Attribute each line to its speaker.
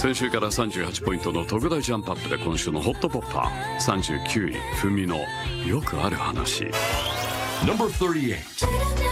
Speaker 1: 先週から38ポイントの特大ジャンプアップで今週のホットポッパー39位ふみのよくある話。
Speaker 2: Number 38.